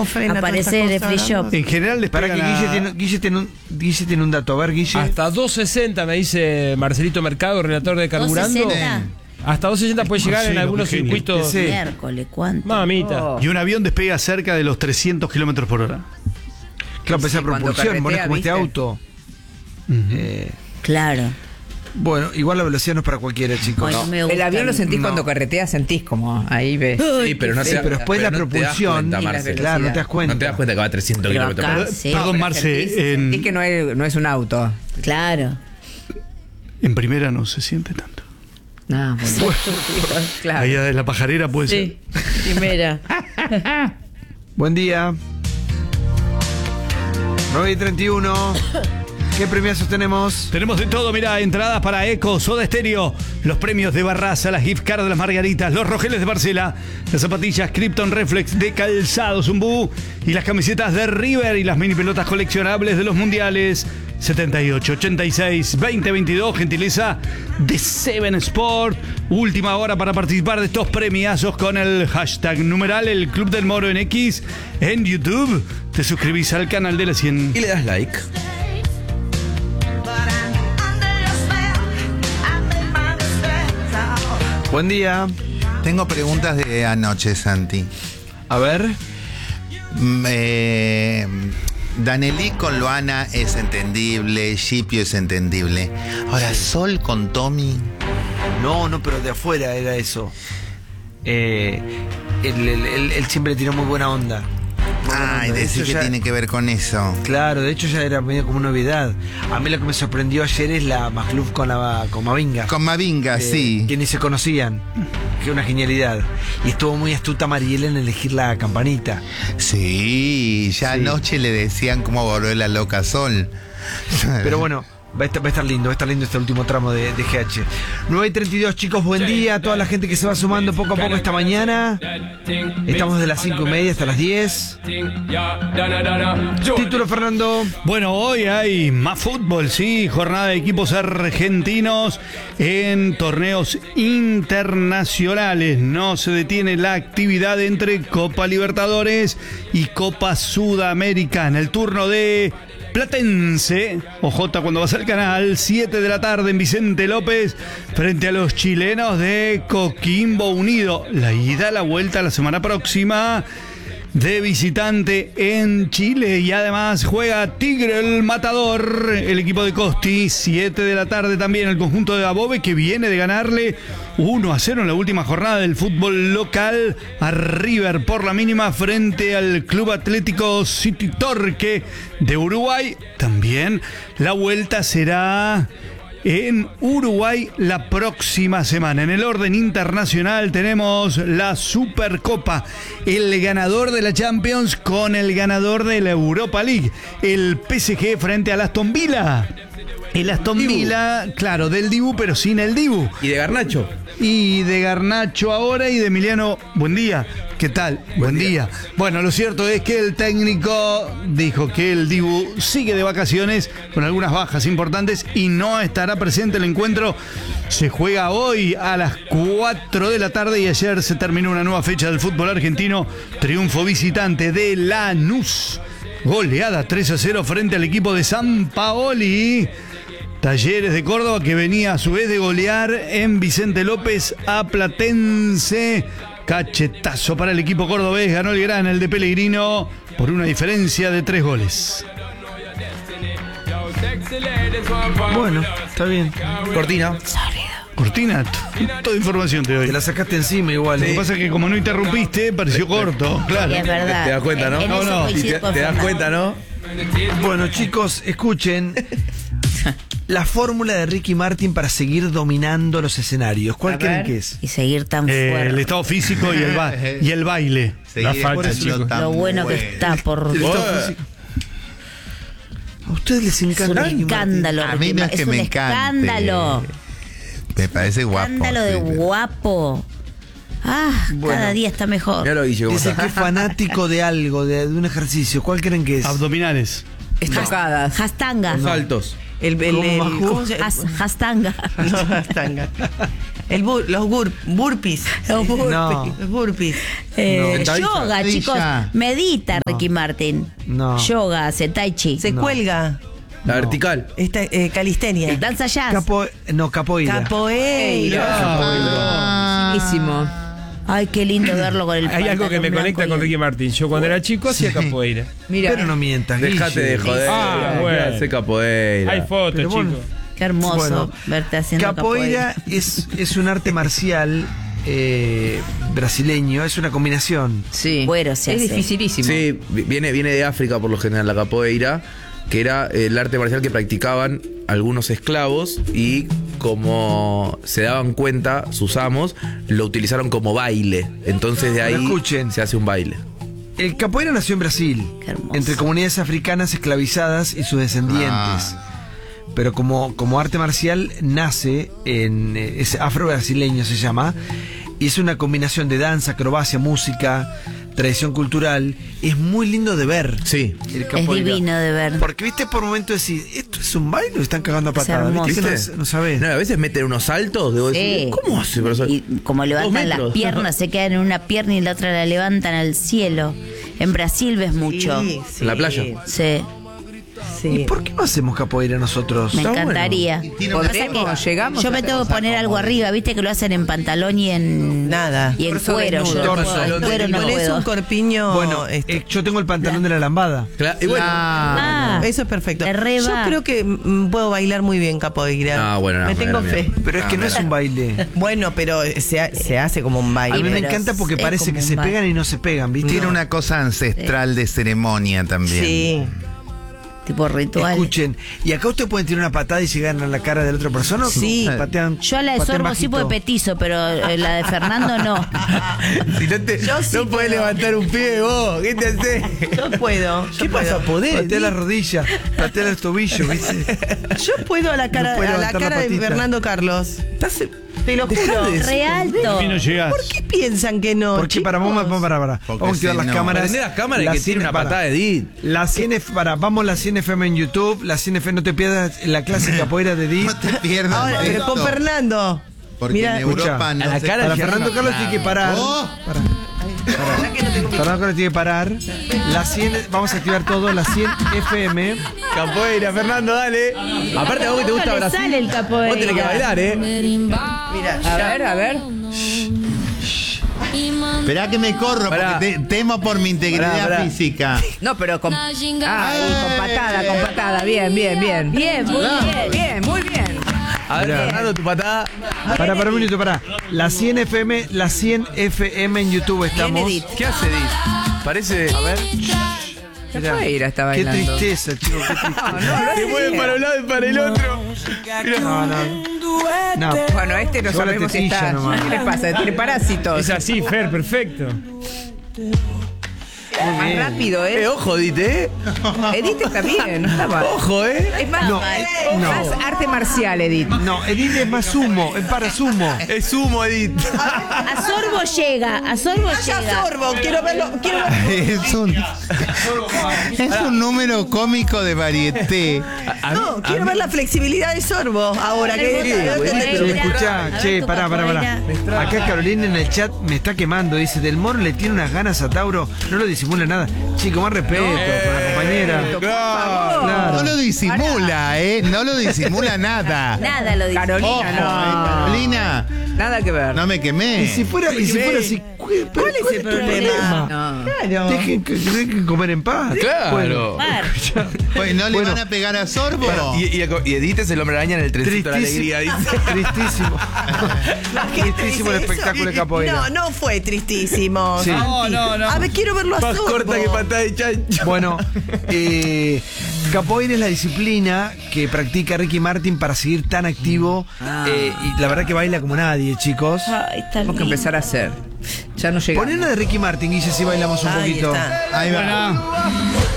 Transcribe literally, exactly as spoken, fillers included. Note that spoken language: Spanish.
cómo frena aparecer el free shop. En general les Para que pegan Guille a- tiene, Guille, tiene un, Guille tiene un dato. A ver, Guille. Hasta doscientos sesenta me dice Marcelito Mercado, relator de Carburando. doscientos sesenta. Hasta doscientos sesenta puede llegar Sí, en lo algunos que genio. circuitos. Sí. Miércoles, ¿cuánto? Mamita. Oh. Y un avión despega cerca de los trescientos kilómetros por hora. Claro, Sí, esa cuando propulsión, bueno, es carretea, como este ¿viste? auto. Eh, Claro. bueno, igual la velocidad no es para cualquiera, chicos. Ay, no me gusta. El avión lo sentís No. cuando carreteas, sentís como ahí ves. Sí, pero no Sí, te pero después pero la no te das propulsión, cuenta, y la Marce. velocidad. Claro, no te das cuenta. No te das cuenta que va a trescientos Pero kilómetros por acá, hora. sí. Perdón, Marce, Sentís, en, sentís que no es, no es un auto. Claro. en primera no se siente tanto. No, bueno. Claro. Ahí de la pajarera puede Sí. Primera. Buen día. nueve y treinta y uno. ¿Qué premiazos tenemos? Tenemos de todo, mirá, entradas para Eco, Soda Stereo, los premios de Barraza, las gift cards de las Margaritas, los rogeles de Barcela, las zapatillas Krypton Reflex de Calzado Zumbú y las camisetas de River y las mini pelotas coleccionables de los mundiales. setenta y ocho, ochenta y seis, veinte, veintidós, gentileza de Seven Sport. Última hora para participar de estos premiazos con el hashtag numeral El Club del Moro en X en YouTube. Te suscribís al canal de la cien. Y le das like. Buen día. Tengo preguntas de anoche, Santi. A ver. Mm, eh, Danelí con Luana es entendible, Shipio es entendible. Ahora, Sol con Tommy. No, no, pero de afuera era eso. Eh, él, él- él- él siempre tiró muy buena onda. Muy buena Ay, onda. De decir hecho, que ya- tiene que ver con eso. Claro, de hecho ya era medio como novedad. A mí lo que me sorprendió ayer es la Magluf con la con Mavinga. Con Mavinga, Eh, sí. Que ni se conocían. Que una genialidad. Y estuvo muy astuta Mariela en elegir la campanita. Sí, ya Sí. anoche le decían cómo volvió la loca Sol. Pero bueno, va a estar, va a estar lindo, va a estar lindo este último tramo de, de G H. nueve y treinta y dos, chicos, buen día a toda la gente que se va sumando poco a poco esta mañana. Estamos de las cinco y media hasta las diez. Título, Fernando. Bueno, hoy hay más fútbol, sí, jornada de equipos argentinos en torneos internacionales. No se detiene la actividad entre Copa Libertadores y Copa Sudamericana. El turno de Platense, O J cuando vas al canal, siete de la tarde en Vicente López, frente a los chilenos de Coquimbo Unido. La ida, la vuelta la semana próxima de visitante en Chile. Y además juega Tigre el Matador, el equipo de Costi, siete de la tarde también el conjunto de Above, que viene de ganarle uno a cero en la última jornada del fútbol local a River por la mínima frente al Club Atlético City Torque de Uruguay. También la vuelta será en Uruguay la próxima semana. En el orden internacional tenemos la Supercopa, el ganador de la Champions con el ganador de la Europa League, el P S G frente al Aston Villa. El Aston Dibu. Villa, claro, del Dibu, pero sin el Dibu. Y de Garnacho. Y de Garnacho ahora y de Emiliano. Buen día. ¿Qué tal? Buen, día. Bueno, lo cierto es que el técnico dijo que el Dibu sigue de vacaciones con algunas bajas importantes y no estará presente. El encuentro se juega hoy a las cuatro de la tarde y ayer se terminó una nueva fecha del fútbol argentino. Triunfo visitante de Lanús. Goleada tres a cero frente al equipo de San Paoli. Talleres de Córdoba, que venía a su vez de golear en Vicente López a Platense. Cachetazo para el equipo cordobés, ganó el Gran, el de Pellegrino, por una diferencia de tres goles. Bueno, está bien. Cortina. Cortina, t- toda información te doy. Te la sacaste encima igual. Lo que ¿eh? pasa es que como no interrumpiste, pareció corto, claro. Y es verdad. Te das cuenta, ¿no? En- en No, eso no. Y coincido te, con te das Fernando. cuenta, ¿no? Bueno, chicos, escuchen. La fórmula de Ricky Martin para seguir dominando los escenarios. ¿Cuál A creen ver. que es? Y seguir tan Eh, fuerte. el estado físico y el, ba- y el baile. Seguir La falta, estando chicos. tan Lo bueno que bueno. está por... El estado Oh. físico. A ustedes les Es un encanta Ricky Martin. escándalo. A mí Ricky no Ma- es que es un me encante. escándalo. Me parece guapo. Escándalo de sí, pero- guapo. Ah, Bueno. cada día está mejor. Mira lo Guille cómo Dice está. que es fanático de algo, de, de un ejercicio. ¿Cuál creen que es? Abdominales. Estocadas. Hastanga. Saltos. El, el, ¿Cómo el- bajó? ¿cómo se- Has- Hastanga. No, Hastanga. El bur- los gur- burpees. Los burpees. No. Los burpees. Eh, No. yoga, Tai Chi. chicos. Medita Ricky Martin. No. Yoga, hace tai chi. Se cuelga. La vertical. Esta, eh, calistenia. Danza jazz. Capo, no, capoeira. Capoeira. Buenísimo. Ay, qué lindo verlo con el Hay algo que me pantalón conecta blanco con y- Ricky Martin. Yo cuando era chico hacía capoeira. Mira. Pero no mientas, Dejate Guille. de joder. Ah, bueno. Hace capoeira. Hay fotos, Pero chicos. bueno. Qué hermoso Bueno, verte haciendo Capoeira es, es un arte marcial eh, brasileño, es una combinación. Sí. Cuero se es hace. dificilísimo. Sí, vi- viene, viene de África por lo general la capoeira, que era el arte marcial que practicaban algunos esclavos y como se daban cuenta sus amos, lo utilizaron como baile. Entonces de Pero ahí escuchen. se hace un baile. El capoeira nació en Brasil, Qué hermoso. entre comunidades africanas esclavizadas y sus descendientes. Ah. Pero como, como arte marcial nace en eh, es afro-brasileño se llama, y es una combinación de danza, acrobacia, música, tradición cultural. Es muy lindo de ver. Sí. El Es capoeira. divino de ver. Porque viste por momentos decís, ¿esto es un baile o están cagando a Es patadas? hermoso. ¿Viste que ¿Viste? no, no sabés? No, a veces meten unos saltos, debo decir, Sí. ¿cómo hace? Pero eso- Y como levantan Dos las metros. piernas, se quedan en una pierna y la otra la levantan al cielo. En Brasil ves mucho. Sí, sí. En la playa. Sí, ¿Y Sí. por qué no hacemos capoeira nosotros? me Está bueno. encantaría. Tira Pasa ¿Podremos? que ¿Llegamos yo a me tengo que hacer poner esa algo como- arriba, viste que lo hacen en pantalón y en Nada. y en Torso cuero. Yo desnudo. no Torso, puedo, en lo cuero no Pones puedo. un corpiño. Bueno, este, eh, yo tengo el pantalón de la lambada. Claro, y bueno, Ah, eso es perfecto. te re Yo va. creo que mm, puedo bailar muy bien capoeira. Ah, bueno, no, Me mira, tengo mira. fe. Pero es que no es un baile. Bueno, pero se, ha- se hace como un A baile. mí me pero encanta porque es parece como que un se baile. pegan y no se pegan, ¿viste? Tiene una cosa ancestral de ceremonia también. Sí. tipo ritual. Escuchen, ¿y acá ustedes pueden tirar una patada y llegar a la cara de la otra persona? ¿O Sí. cómo? Patean, Yo a la de patean Sorbo sí bajito. puedo petizo, pero eh, la de Fernando no. si no, te, Yo sí no podés puedo. levantar un pie vos, ¿qué te haces? Yo puedo. yo ¿Qué pasa? puedo. ¿Podés? Patea la rodilla, patea el tobillo, ¿viste? Yo puedo a la cara, No puede a la levantar la cara de patita. Fernando Carlos. Estás- Te lo Dejá juro. de decir. Re alto. Y no llegás. ¿Por qué piensan que no? ¿Por qué? Para, vamos, chicos? vamos, para, para. Porque Vamos a activar si las no- cámaras. Prende las cámaras y que cien- tiene una para. patada de Edith. La cien F, para, vamos la cien F M en YouTube, la cien F M, no te pierdas la clase capoeira de Edith. No te pierdas Ahora, pero esto, con Fernando. porque Mira, en Europa escucha, no a la se- cara Para ya Fernando no- Carlos tiene que parar. Oh. Para. Fernando Carlos tiene que parar. La cien, vamos a activar todo, la cien F M. Capoeira, Fernando, dale. Aparte, a vos que te gusta ¿Cómo le Brasil. sale el capoeira? Vos tenés que bailar, ¿eh? Mira, A ver, a ver. Esperá que me corro, Pará. porque te- temo por mi integridad Pará, pará. física. No, pero con. Ah, y con patada, con patada. Bien, bien, bien. Bien, muy bien. Bien, muy bien. A ver, Mirá. Fernando, tu patada. Para, para un minuto, para. La cien F M, la cien F M en YouTube estamos. Edith. ¿Qué hace Edith? Parece. A ver. Capoeira está Qué bailando. tristeza, chicos, qué tristeza. No, no, Se mueve para un lado y para el otro. No, no. No. Bueno, este no Llegó la sabemos si tetilla está. nomás. ¿Qué le pasa? Tiene parásitos. Es así, Fer, perfecto. Más rápido, Eh, ¿eh? ojo, Edith, ¿eh? Edith está bien, no está mal. Ojo, ¿eh? Es más, No, es no. más arte marcial, Edith. No, Edith es más sumo, es para sumo. Es humo, Edith. A Sorbo llega, a Sorbo ya llega. sorbo, quiero verlo, quiero verlo. Es un, es un número cómico de varieté. A- No, a quiero mí- ver la flexibilidad de sorbo ahora que Sí, que- bueno, que- Pero Mira, a escuchá, ver che, tu pará, pará, pará. capoeira. Acá Carolina en el chat me está quemando. Dice, Del Moro le tiene unas ganas a Tauro. No lo disimula nada. Chico, más respeto con la compañera. Por favor. Claro. No lo disimula, ¿eh? No lo disimula nada. Nada lo dice. Carolina, Ojo, eh, no. Carolina, Nada que ver. no me quemé. Y si fuera, y si fuera así, ¿cuál, ¿Cuál es el tu problema? No. Claro. Dejen, que- dejen comer en paz. Claro. Bueno, Par. Pues, ¿no le Bueno. van a pegar a Sorbo? Y, y, y Edith es el hombre araña en el trencito de la alegría, dice. Tristísimo. Tristísimo el espectáculo de capoeira. No, no fue tristísimo. Sí. Santi. No, no, no. A ver, quiero verlo a Más sorbo. corta que patada de chancho. Bueno, eh, capoeira es la disciplina que practica Ricky Martin para seguir tan activo. eh, y la verdad que baila como nadie, chicos. Ay, está Tenemos que lindo. empezar a hacer. Ya no llegamos. Poné una de Ricky Martin, Guille, si bailamos un Ahí poquito. está. Ahí va.